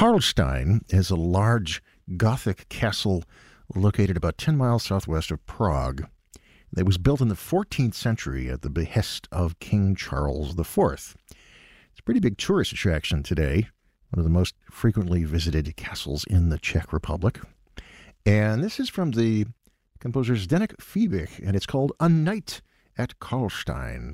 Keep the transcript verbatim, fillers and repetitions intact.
Karlstein is a large Gothic castle located about ten miles southwest of Prague. It was built in the fourteenth century at the behest of King Charles the Fourth. It's a pretty big tourist attraction today, one of the most frequently visited castles in the Czech Republic. And this is from the composer Zdeněk Fíbich, and it's called A Night at Karlstein.